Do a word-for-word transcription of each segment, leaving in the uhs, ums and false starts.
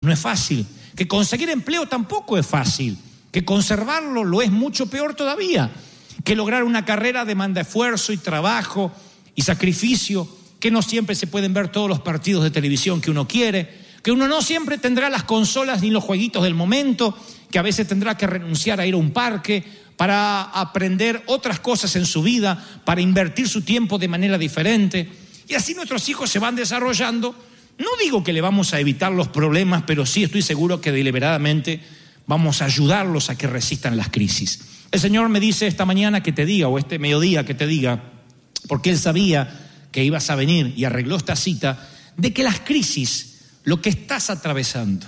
no es fácil, que conseguir empleo tampoco es fácil, que conservarlo lo es mucho peor todavía, que lograr una carrera demanda esfuerzo y trabajo y sacrificio, que no siempre se pueden ver todos los partidos de televisión que uno quiere, que uno no siempre tendrá las consolas ni los jueguitos del momento, que a veces tendrá que renunciar a ir a un parque para aprender otras cosas en su vida, para invertir su tiempo de manera diferente. Y así nuestros hijos se van desarrollando. No digo que le vamos a evitar los problemas, pero sí estoy seguro que deliberadamente vamos a ayudarlos a que resistan las crisis. El Señor me dice esta mañana que te diga, o este mediodía que te diga, porque Él sabía que ibas a venir y arregló esta cita, de que las crisis, lo que estás atravesando,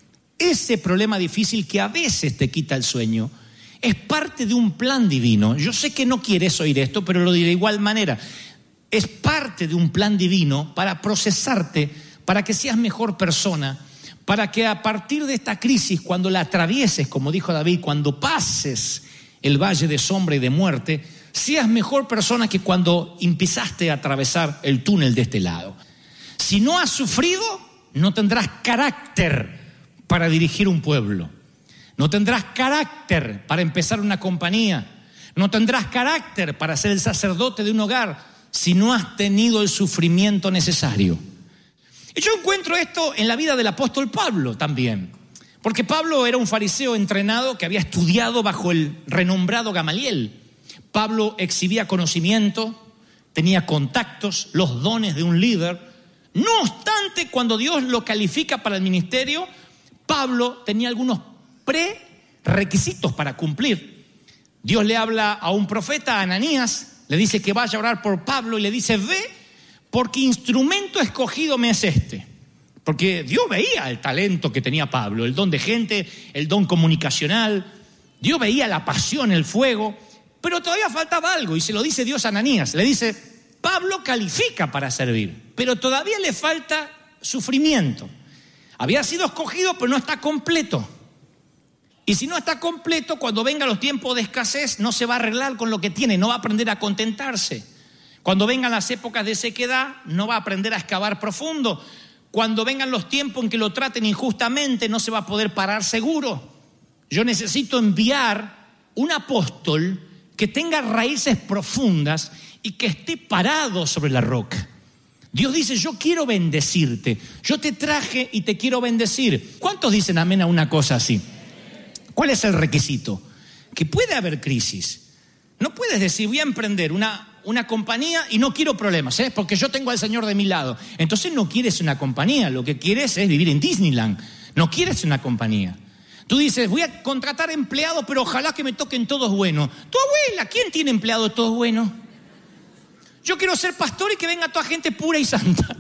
ese problema difícil que a veces te quita el sueño, es parte de un plan divino. Yo sé que no quieres oír esto, pero lo diré de igual manera. Es parte de un plan divino para procesarte, para que seas mejor persona, para que a partir de esta crisis, cuando la atravieses, como dijo David, cuando pases el valle de sombra y de muerte, seas mejor persona que cuando empezaste a atravesar el túnel de este lado. Si no has sufrido, no tendrás carácter para dirigir un pueblo. No tendrás carácter para empezar una compañía. No tendrás carácter para ser el sacerdote de un hogar si no has tenido el sufrimiento necesario. Y yo encuentro esto en la vida del apóstol Pablo también. Porque Pablo era un fariseo entrenado que había estudiado bajo el renombrado Gamaliel. Pablo exhibía conocimiento, tenía contactos, los dones de un líder. No obstante, cuando Dios lo califica para el ministerio, Pablo tenía algunos prerequisitos para cumplir. Dios le habla a un profeta, a Ananías, le dice que vaya a orar por Pablo y le dice, ve, porque instrumento escogido me es este. Porque Dios veía el talento que tenía Pablo, el don de gente, el don comunicacional. Dios veía la pasión, el fuego, pero todavía faltaba algo y se lo dice Dios a Ananías. Le dice, Pablo califica para servir, pero todavía le falta sufrimiento. Había sido escogido, pero no está completo. Y si no está completo, cuando vengan los tiempos de escasez, no se va a arreglar con lo que tiene, no va a aprender a contentarse. Cuando vengan las épocas de sequedad, no va a aprender a excavar profundo. Cuando vengan los tiempos en que lo traten injustamente, no se va a poder parar seguro. Yo necesito enviar un apóstol que tenga raíces profundas y que esté parado sobre la roca. Dios dice, yo quiero bendecirte, yo te traje y te quiero bendecir. ¿Cuántos dicen amén a una cosa así? ¿Cuál es el requisito? Que puede haber crisis. No puedes decir, voy a emprender una, una compañía y no quiero problemas, ¿eh? Porque yo tengo al Señor de mi lado. Entonces no quieres una compañía, lo que quieres es vivir en Disneyland. No quieres una compañía. Tú dices, voy a contratar empleados, pero ojalá que me toquen todos buenos. Tu abuela, ¿quién tiene empleados todos buenos? Yo quiero ser pastor y que venga toda gente pura y santa.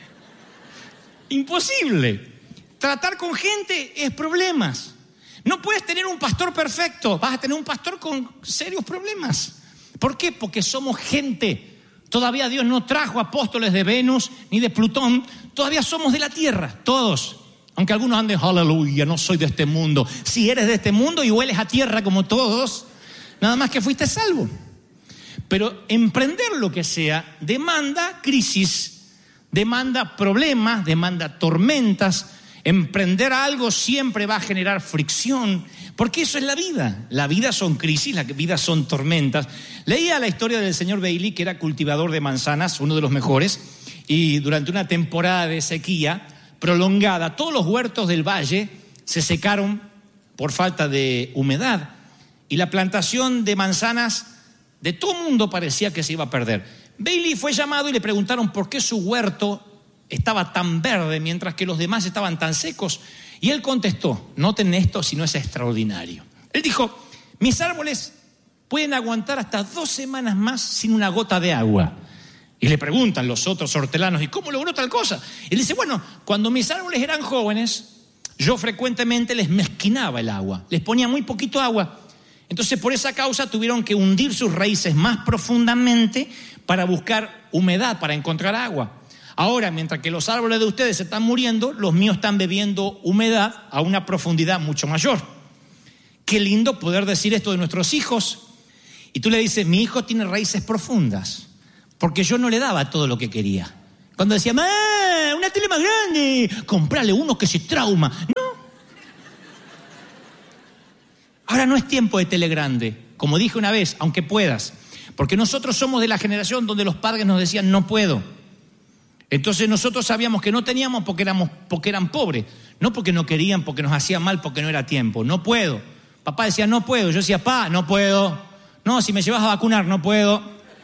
Imposible. Tratar con gente es problemas. No puedes tener un pastor perfecto, vas a tener un pastor con serios problemas. ¿Por qué? Porque somos gente. Todavía Dios no trajo apóstoles de Venus ni de Plutón, todavía somos de la tierra, todos. Aunque algunos anden, aleluya, no soy de este mundo. Si eres de este mundo y hueles a tierra como todos, nada más que fuiste salvo. Pero emprender lo que sea demanda crisis, demanda problemas, demanda tormentas. Emprender algo siempre va a generar fricción, porque eso es la vida. La vida son crisis, la vida son tormentas. Leía la historia del señor Bailey, que era cultivador de manzanas, uno de los mejores, y durante una temporada de sequía prolongada, todos los huertos del valle se secaron por falta de humedad, y la plantación de manzanas de todo el mundo parecía que se iba a perder. Bailey fue llamado y le preguntaron por qué su huerto estaba tan verde mientras que los demás estaban tan secos. Y él contestó, noten esto si no es extraordinario. Él dijo, mis árboles pueden aguantar hasta dos semanas más sin una gota de agua. Y le preguntan los otros hortelanos, ¿y cómo logró tal cosa? Y él dice, bueno, cuando mis árboles eran jóvenes, yo frecuentemente les mezquinaba el agua, les ponía muy poquito agua. Entonces por esa causa tuvieron que hundir sus raíces más profundamente para buscar humedad, para encontrar agua. Ahora, mientras que los árboles de ustedes se están muriendo, los míos están bebiendo humedad a una profundidad mucho mayor. Qué lindo poder decir esto de nuestros hijos. Y tú le dices, mi hijo tiene raíces profundas, porque yo no le daba todo lo que quería. Cuando decía, ¡mamá, una tele más grande! Comprale uno que se trauma. No, Ahora no es tiempo de tele grande, como dije una vez, aunque puedas, porque nosotros somos de la generación donde los padres nos decían no puedo. Entonces nosotros sabíamos que no teníamos porque éramos, porque eran pobres, no porque no querían, porque nos hacían mal, porque no era tiempo. No puedo. Papá decía no puedo. Yo decía, pa, no puedo. No, si me llevas a vacunar, no puedo.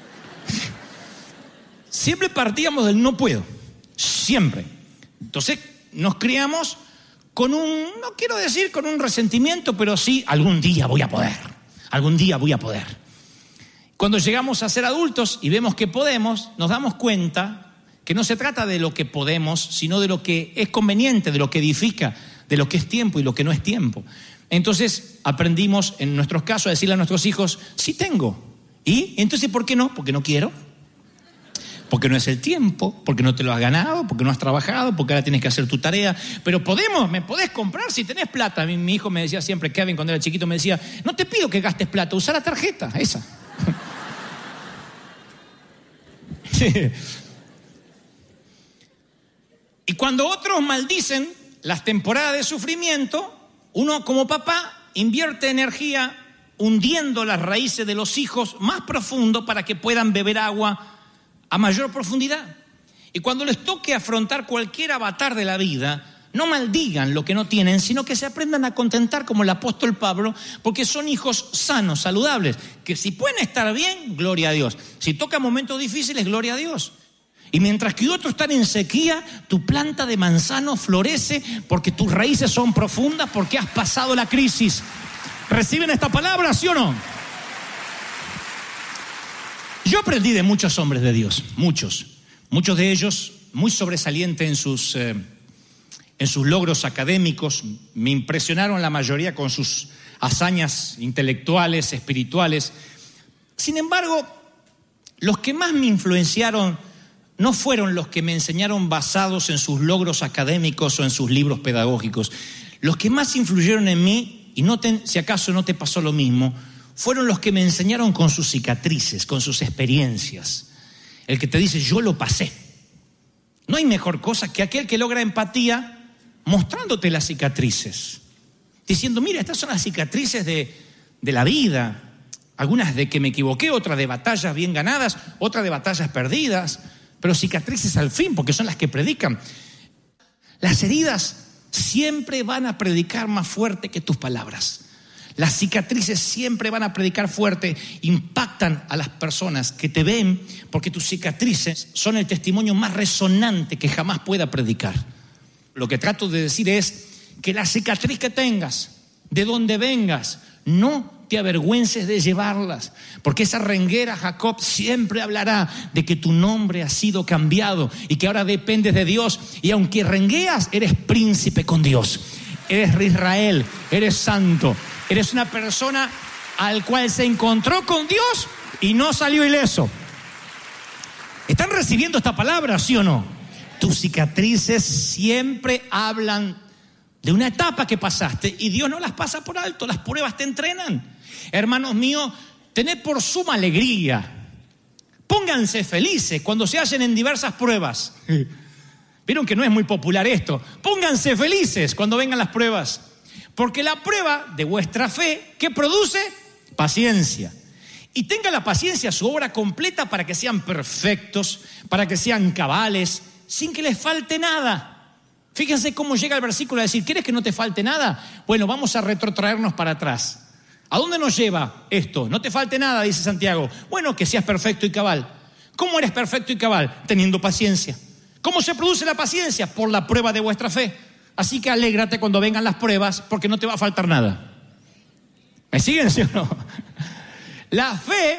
Siempre partíamos del no puedo. Siempre. Entonces nos criamos con un, no quiero decir con un resentimiento, pero sí, algún día voy a poder. Algún día voy a poder. Cuando llegamos a ser adultos y vemos que podemos, nos damos cuenta que no se trata de lo que podemos, sino de lo que es conveniente, de lo que edifica, de lo que es tiempo y lo que no es tiempo. Entonces aprendimos, en nuestros casos, a decirle a nuestros hijos, sí tengo. ¿Y? Entonces, ¿por qué no? Porque no quiero. Porque no es el tiempo, porque no te lo has ganado, porque no has trabajado, porque ahora tienes que hacer tu tarea. Pero podemos, me podés comprar si tenés plata. Mi, mi hijo me decía siempre, Kevin, cuando era chiquito, me decía, no te pido que gastes plata, usa la tarjeta, esa. Sí. Y cuando otros maldicen las temporadas de sufrimiento, uno como papá invierte energía hundiendo las raíces de los hijos más profundo para que puedan beber agua a mayor profundidad. Y cuando les toque afrontar cualquier avatar de la vida, no maldigan lo que no tienen, sino que se aprendan a contentar como el apóstol Pablo, porque son hijos sanos, saludables, que si pueden estar bien, gloria a Dios. Si tocan momentos difíciles, gloria a Dios. Y mientras que otros están en sequía, tu planta de manzano florece porque tus raíces son profundas, porque has pasado la crisis. ¿Reciben esta palabra, sí o no? Yo aprendí de muchos hombres de Dios, muchos. Muchos de ellos muy sobresalientes en sus, eh, en sus logros académicos. Me impresionaron la mayoría con sus hazañas intelectuales, espirituales. Sin embargo, los que más me influenciaron no fueron los que me enseñaron basados en sus logros académicos o en sus libros pedagógicos. Los que más influyeron en mí, y no te, si acaso no te pasó lo mismo, fueron los que me enseñaron con sus cicatrices, con sus experiencias. El que te dice, yo lo pasé. No hay mejor cosa que aquel que logra empatía mostrándote las cicatrices. Diciendo, mira, estas son las cicatrices de, de la vida. Algunas de que me equivoqué, otras de batallas bien ganadas, otras de batallas perdidas. Pero cicatrices al fin, porque son las que predican. Las heridas siempre van a predicar más fuerte que tus palabras. Las cicatrices siempre van a predicar fuerte, impactan a las personas que te ven, porque tus cicatrices son el testimonio más resonante que jamás pueda predicar. Lo que trato de decir es que la cicatriz que tengas, de donde vengas, no te avergüences de llevarlas, porque esa renguera, Jacob, siempre hablará de que tu nombre ha sido cambiado y que ahora dependes de Dios, y aunque rengueas, eres príncipe con Dios, eres Israel, eres santo, eres una persona al cual se encontró con Dios y no salió ileso. ¿Están recibiendo esta palabra, sí o no? Tus cicatrices siempre hablan de una etapa que pasaste, y Dios no las pasa por alto, las pruebas te entrenan. Hermanos míos, tened por suma alegría, pónganse felices cuando se hallen en diversas pruebas. Vieron que no es muy popular esto. Pónganse felices cuando vengan las pruebas, porque la prueba de vuestra fe, ¿qué produce? Paciencia. Y tenga la paciencia su obra completa para que sean perfectos, para que sean cabales, sin que les falte nada. Fíjense cómo llega el versículo a decir, ¿quieres que no te falte nada? Bueno, vamos a retrotraernos para atrás. ¿A dónde nos lleva esto? No te falte nada, dice Santiago. Bueno, que seas perfecto y cabal. ¿Cómo eres perfecto y cabal? Teniendo paciencia. ¿Cómo se produce la paciencia? Por la prueba de vuestra fe. Así que alégrate cuando vengan las pruebas, porque no te va a faltar nada. ¿Me siguen, sí o no? La fe,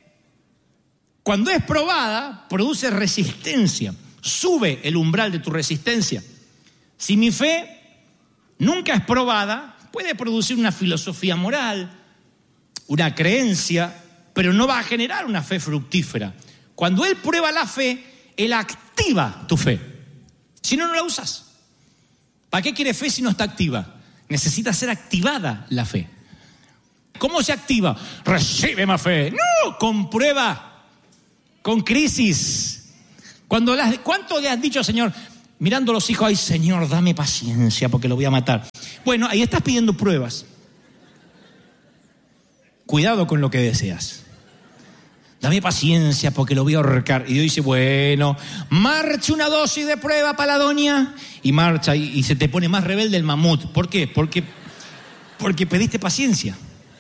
cuando es probada, produce resistencia. Sube el umbral de tu resistencia. Si mi fe nunca es probada, puede producir una filosofía moral, una creencia, pero no va a generar una fe fructífera. Cuando Él prueba la fe, Él activa tu fe. Si no, no la usas. ¿Para qué quiere fe si no está activa? Necesita ser activada la fe. ¿Cómo se activa? Recibe más fe. No, con prueba, con crisis. Cuando las, ¿Cuánto le has dicho, Señor? Mirando a los hijos, ay, Señor, dame paciencia porque lo voy a matar. Bueno, ahí estás pidiendo pruebas. cuidado con lo que deseas. Dame paciencia porque lo voy a ahorcar. Y Dios dice, bueno, marcha una dosis de prueba para la doña. Y marcha y, y se te pone más rebelde el mamut. ¿Por qué? Porque, porque pediste paciencia.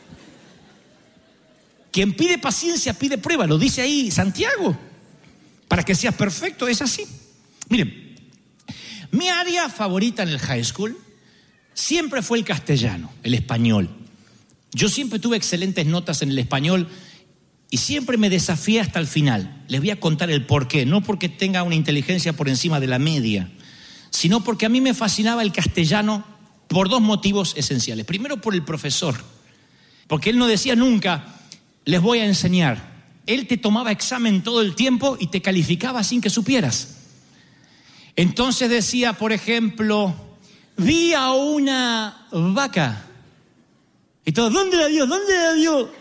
Quien pide paciencia pide prueba. Lo dice ahí Santiago. Para que seas perfecto, es así. Miren, mi área favorita en el high school siempre fue el castellano, el español. Yo siempre tuve excelentes notas en el español y siempre me desafié hasta el final. Les voy a contar el por qué. No porque tenga una inteligencia por encima de la media, sino porque a mí me fascinaba el castellano por dos motivos esenciales. Primero, por el profesor. Porque él no decía nunca, les voy a enseñar. Él te tomaba examen todo el tiempo y te calificaba sin que supieras. Entonces decía, por ejemplo, vi a una vaca. Y todo, ¿dónde la vio? ¿Dónde la vio?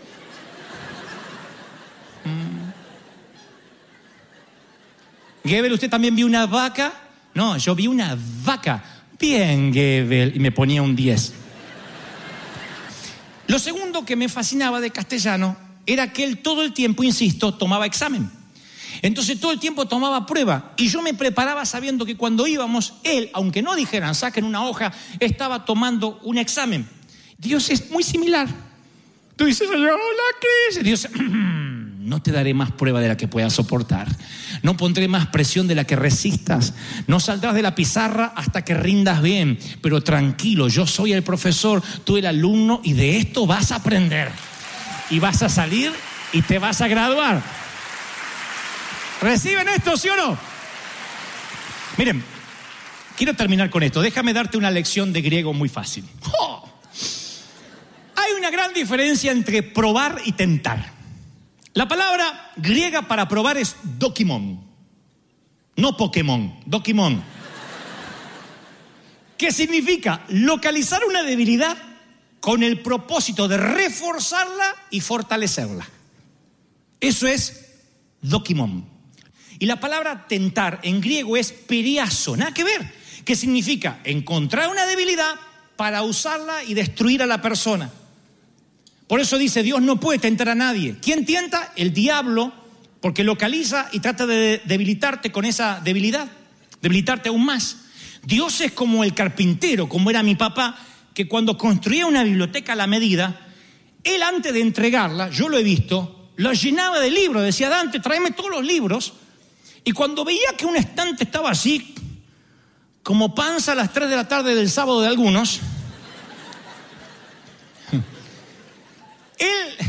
Gebel, ¿usted también vio una vaca? No, yo vi una vaca. Bien, Gebel. Y me ponía un diez. Lo segundo que me fascinaba de castellano era que él todo el tiempo, insisto, tomaba examen. Entonces todo el tiempo tomaba prueba. Y yo me preparaba sabiendo que cuando íbamos, él, aunque no dijeran, saquen una hoja, estaba tomando un examen. Dios es muy similar. Tú dices, Señor, ¿qué es? Dios, no te daré más prueba de la que puedas soportar. No pondré más presión de la que resistas. No saldrás de la pizarra hasta que rindas bien. Pero tranquilo, yo soy el profesor, tú el alumno, y de esto vas a aprender. Y vas a salir y te vas a graduar. ¿Reciben esto, sí o no? Miren, quiero terminar con esto. Déjame darte una lección de griego muy fácil. ¡Oh! Hay una gran diferencia entre probar y tentar. La palabra griega para probar es dokimon. No Pokémon, dokimon. ¿Qué significa? Localizar una debilidad con el propósito de reforzarla y fortalecerla. Eso es dokimon. Y la palabra tentar en griego es periazo, nada que ver. ¿Qué significa? Encontrar una debilidad para usarla y destruir a la persona. Por eso dice, Dios no puede tentar a nadie. ¿Quién tienta? El diablo, porque localiza y trata de debilitarte con esa debilidad, debilitarte aún más. Dios es como el carpintero, como era mi papá, que cuando construía una biblioteca a la medida, él antes de entregarla, yo lo he visto, lo llenaba de libros. Decía, Dante, tráeme todos los libros. Y cuando veía que un estante estaba así, como panza a las tres de la tarde del sábado de algunos, él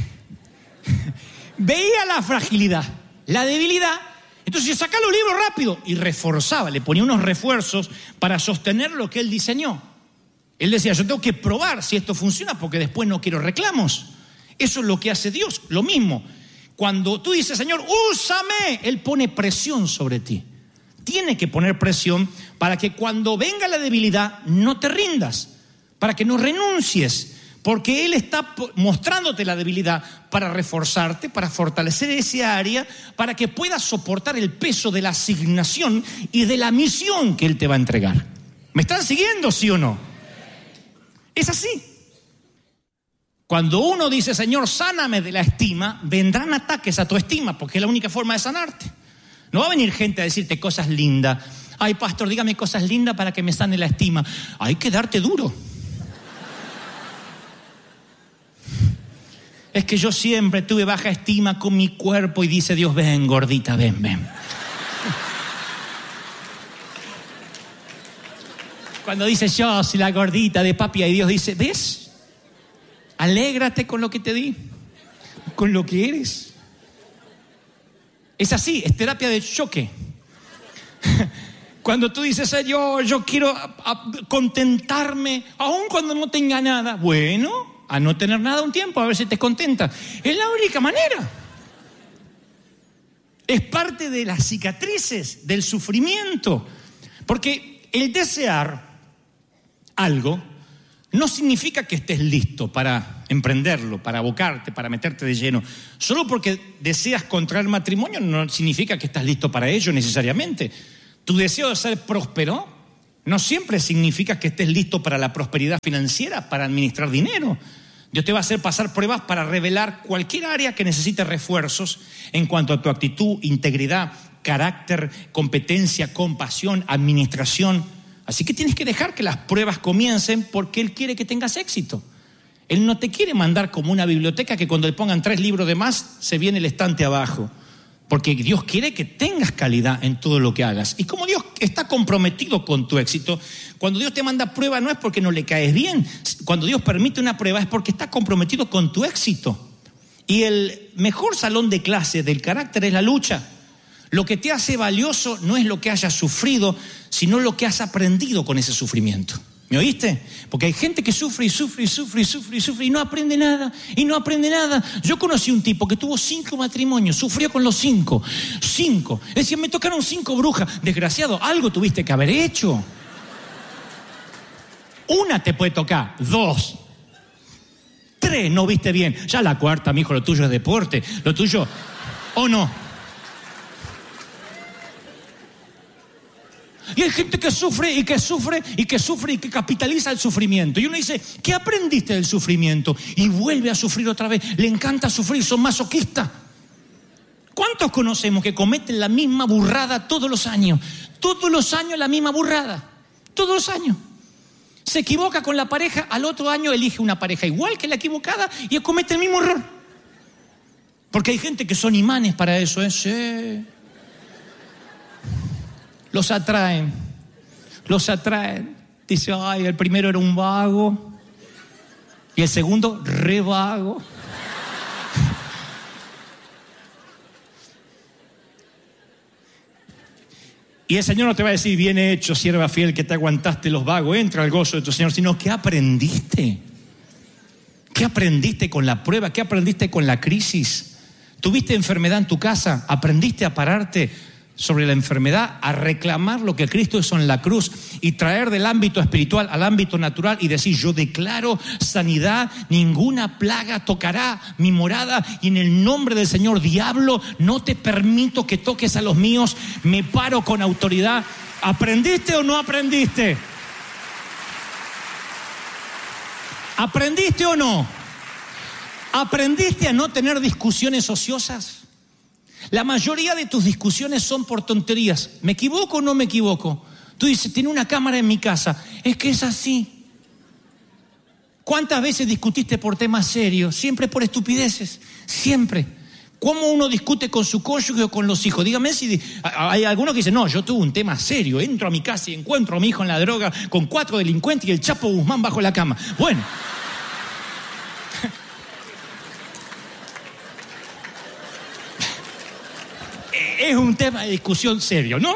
veía la fragilidad, la debilidad. Entonces sacaba los libros rápido y reforzaba, le ponía unos refuerzos para sostener lo que él diseñó. Él decía, yo tengo que probar si esto funciona porque después no quiero reclamos. Eso es lo que hace Dios, lo mismo. Cuando tú dices, Señor, úsame, Él pone presión sobre ti. Tiene que poner presión para que cuando venga la debilidad no te rindas, para que no renuncies, porque Él está mostrándote la debilidad para reforzarte, para fortalecer esa área, para que puedas soportar el peso de la asignación y de la misión que Él te va a entregar. ¿Me están siguiendo, sí o no? Es así. Cuando uno dice, Señor, sáname de la estima, vendrán ataques a tu estima, porque es la única forma de sanarte. No va a venir gente a decirte cosas lindas. Ay, pastor, dígame cosas lindas para que me sane la estima. Hay que darte duro. Es que yo siempre tuve baja estima con mi cuerpo y dice Dios, ven, gordita, ven, ven. Cuando dice yo soy la gordita de papi y Dios dice, ¿ves? Alégrate con lo que te di, con lo que eres. Es así, es terapia de choque. Cuando tú dices, yo, yo quiero a, a, contentarme, aun cuando no tenga nada. Bueno, a no tener nada un tiempo, a ver si te contenta. Es la única manera. Es parte de las cicatrices, del sufrimiento. Porque el desear algo no significa que estés listo para emprenderlo, para abocarte, para meterte de lleno. Solo porque deseas contraer matrimonio no significa que estás listo para ello necesariamente. Tu deseo de ser próspero no siempre significa que estés listo para la prosperidad financiera, para administrar dinero. Dios te va a hacer pasar pruebas para revelar cualquier área que necesite refuerzos en cuanto a tu actitud, integridad, carácter, competencia, compasión, administración. Así que tienes que dejar que las pruebas comiencen porque Él quiere que tengas éxito. Él no te quiere mandar como una biblioteca que cuando le pongan tres libros de más se viene el estante abajo. Porque Dios quiere que tengas calidad en todo lo que hagas. Y como Dios está comprometido con tu éxito, cuando Dios te manda prueba no es porque no le caes bien. Cuando Dios permite una prueba es porque está comprometido con tu éxito. Y el mejor salón de clase del carácter es la lucha. Lo que te hace valioso no es lo que hayas sufrido, sino lo que has aprendido con ese sufrimiento. ¿Me oíste? Porque hay gente que sufre y sufre y sufre y sufre y sufre y no aprende nada, y no aprende nada. Yo conocí un tipo que tuvo cinco matrimonios, sufrió con los cinco, cinco. Decía, me tocaron cinco brujas. Desgraciado, algo tuviste que haber hecho. Una te puede tocar, dos, tres, no viste bien. Ya la cuarta, mijo, lo tuyo es deporte, lo tuyo, ¿o no? Y hay gente que sufre y que sufre y que sufre y que capitaliza el sufrimiento. Y uno dice, ¿qué aprendiste del sufrimiento? Y vuelve a sufrir otra vez. Le encanta sufrir, son masoquistas. ¿Cuántos conocemos que cometen la misma burrada todos los años? Todos los años la misma burrada. Todos los años. Se equivoca con la pareja, al otro año elige una pareja igual que la equivocada y comete el mismo error. Porque hay gente que son imanes para eso, ¿eh? Sí. Los atraen, los atraen. Dice, ay, el primero era un vago y el segundo re vago. Y el Señor no te va a decir, bien hecho, sierva fiel, que te aguantaste los vagos, entra al gozo de tu Señor, sino, ¿qué aprendiste? ¿Qué aprendiste con la prueba? ¿Qué aprendiste con la crisis? ¿Tuviste enfermedad en tu casa? ¿Aprendiste a pararte sobre la enfermedad, a reclamar lo que Cristo hizo en la cruz y traer del ámbito espiritual al ámbito natural y decir, yo declaro sanidad, ninguna plaga tocará mi morada y en el nombre del Señor, diablo, no te permito que toques a los míos, me paro con autoridad? ¿Aprendiste o no aprendiste? ¿Aprendiste o no? ¿Aprendiste a no tener discusiones ociosas? La mayoría de tus discusiones son por tonterías. ¿Me equivoco o no me equivoco? Tú dices, tiene una cámara en mi casa. Es que es así. ¿Cuántas veces discutiste por temas serios? Siempre por estupideces. Siempre. ¿Cómo uno discute con su cónyuge o con los hijos? Dígame si hay algunos que dicen, no, yo tuve un tema serio. Entro a mi casa y encuentro a mi hijo en la droga con cuatro delincuentes y el Chapo Guzmán bajo la cama. Bueno. Es un tema de discusión serio, ¿no?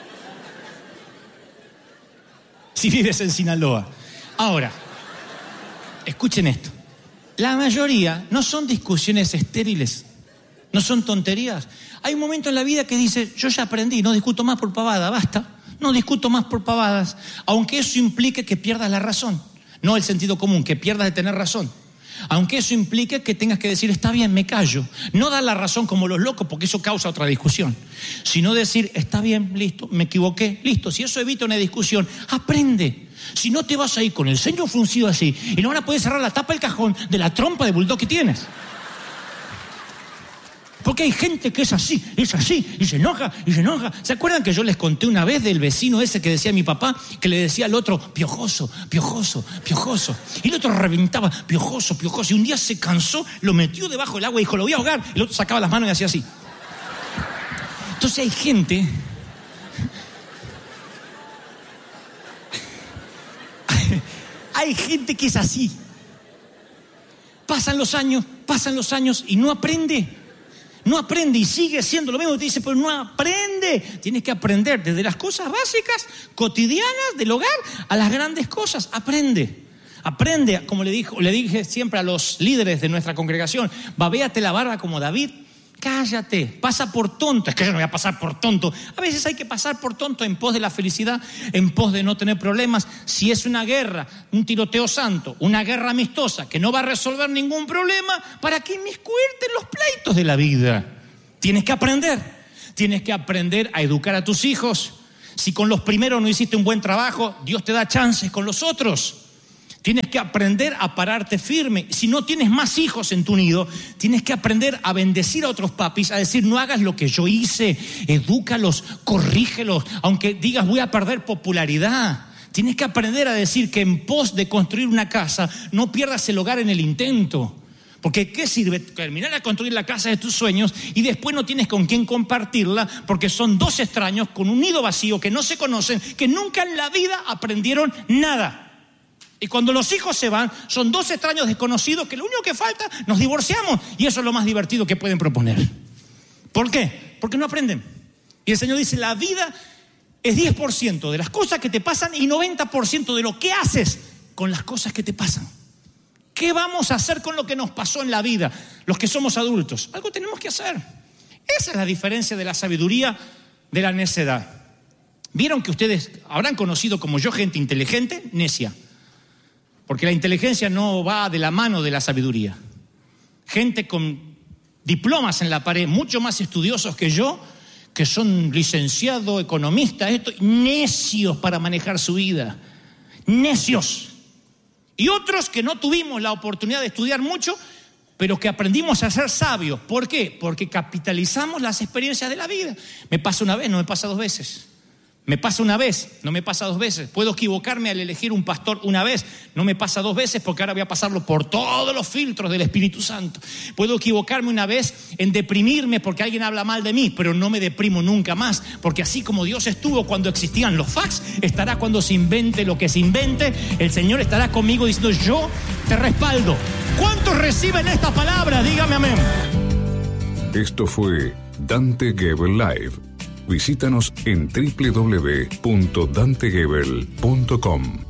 Si vives en Sinaloa. Ahora, escuchen esto. La mayoría no son discusiones estériles, no son tonterías. Hay un momento en la vida que dice, yo ya aprendí, no discuto más por pavada, basta. No discuto más por pavadas, aunque eso implique que pierdas la razón. No el sentido común, que pierdas de tener razón. Aunque eso implique que tengas que decir, está bien, me callo. No dar la razón como los locos, porque eso causa otra discusión. Sino decir, está bien, listo, me equivoqué, listo. Si eso evita una discusión, aprende. Si no te vas a ir con el ceño fruncido así y no van a poder cerrar la tapa del cajón de la trompa de bulldog que tienes. Porque hay gente que es así, es así, y se enoja, y se enoja. ¿Se acuerdan que yo les conté una vez del vecino ese que decía a mi papá, que le decía al otro, piojoso, piojoso, piojoso? Y el otro reventaba, piojoso, piojoso. Y un día se cansó, lo metió debajo del agua y dijo, lo voy a ahogar. Y el otro sacaba las manos y hacía así. Entonces hay gente... hay gente que es así. Pasan los años, pasan los años y no aprende. No aprende y sigue siendo lo mismo. Te dice, pero no aprende. Tienes que aprender desde las cosas básicas, cotidianas del hogar, a las grandes cosas. Aprende. Aprende, como le, dijo, le dije siempre a los líderes de nuestra congregación, babéate la barba como David. Cállate, pasa por tonto. Es que yo no voy a pasar por tonto. A veces hay que pasar por tonto en pos de la felicidad, en pos de no tener problemas. Si es una guerra, un tiroteo santo, una guerra amistosa que no va a resolver ningún problema, ¿para qué inmiscuirte en los pleitos de la vida? Tienes que aprender. Tienes que aprender a educar a tus hijos. Si con los primeros no hiciste un buen trabajo, Dios te da chances con los otros. Tienes que aprender a pararte firme. Si no tienes más hijos en tu nido, tienes que aprender a bendecir a otros papis, a decir, no hagas lo que yo hice, edúcalos, corrígelos, aunque digas voy a perder popularidad. Tienes que aprender a decir que en pos de construir una casa, no pierdas el hogar en el intento. Porque ¿qué sirve terminar a construir la casa de tus sueños y después no tienes con quién compartirla? Porque son dos extraños con un nido vacío que no se conocen, que nunca en la vida aprendieron nada. Y cuando los hijos se van, son dos extraños desconocidos que lo único que falta, nos divorciamos. Y eso es lo más divertido que pueden proponer. ¿Por qué? Porque no aprenden. Y el Señor dice, la vida es diez por ciento de las cosas que te pasan y noventa por ciento de lo que haces con las cosas que te pasan. ¿Qué vamos a hacer con lo que nos pasó en la vida, los que somos adultos? Algo tenemos que hacer. Esa es la diferencia de la sabiduría de la necedad. ¿Vieron que ustedes habrán conocido como yo gente inteligente? Necia. Porque la inteligencia no va de la mano de la sabiduría. Gente con diplomas en la pared, mucho más estudiosos que yo, que son licenciados, economistas, esto, necios para manejar su vida. Necios. Y otros que no tuvimos la oportunidad de estudiar mucho, pero que aprendimos a ser sabios. ¿Por qué? Porque capitalizamos las experiencias de la vida. Me pasa una vez, no me pasa dos veces. Me pasa una vez, no me pasa dos veces. Puedo equivocarme al elegir un pastor una vez, no me pasa dos veces porque ahora voy a pasarlo por todos los filtros del Espíritu Santo. Puedo equivocarme una vez en deprimirme porque alguien habla mal de mí, pero no me deprimo nunca más, porque así como Dios estuvo cuando existían los fax, estará cuando se invente lo que se invente. El Señor estará conmigo diciendo, yo te respaldo. ¿Cuántos reciben esta palabra? Dígame amén. Esto fue Dante Gebel Live. Visítanos en doble u doble u doble u punto dante gebel punto com.